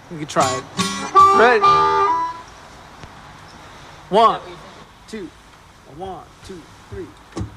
We can try it. Ready? 1, 2, 1, 2, 3.